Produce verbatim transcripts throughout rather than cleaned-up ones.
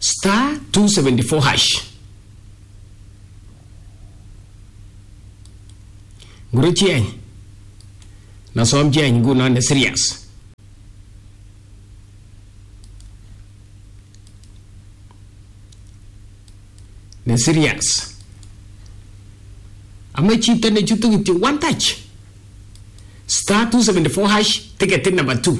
star two seventy-four hash. Nguru chieng. Na som chieng nguno ne serious. Ne serious. Ame chito ne chutu kityo one touch. Star two seventy-four hash, ticket number two.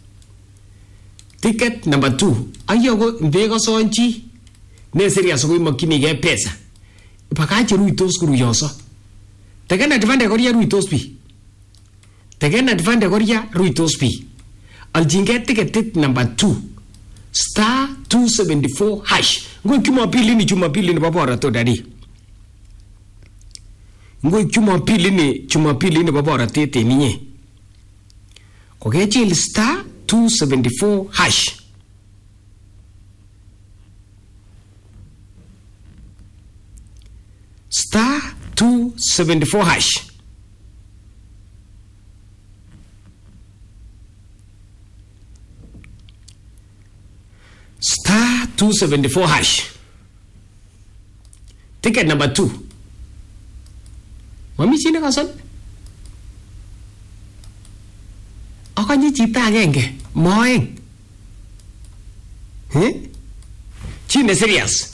Ticket number two. Ayogo mbego sonchi. Ne serious ko makini ge pesa. Pakachi ruitos kuru yoso. Tegen advance koria ruitos pi. Tegen advance koria ruitos pi. Aljinge ticket number two. Star two seventy-four hash. Ngoi chuma pili ni chuma pili ni babora to dadi. Ngoi chuma pili ni chuma pili ni babora tete minye. Kogechi star two seventy-four hash. Star two seventy-four hash. Star two seventy-four hash. Ticket number two. Mami sini kasan? Aku ni cipta agenge, moeng. Heh? Cina serius.